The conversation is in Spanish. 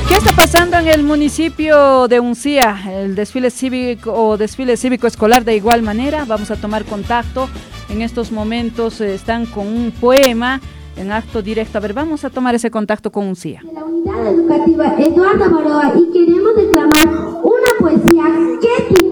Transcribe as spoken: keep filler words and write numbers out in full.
¿Qué está pasando en el municipio de Uncía? El desfile cívico o desfile cívico escolar de igual manera. Vamos a tomar contacto. En estos momentos eh, están con un poema en acto directo. A ver, vamos a tomar ese contacto con Uncía. De la unidad educativa Eduardo Baroa y queremos declamar una poesía que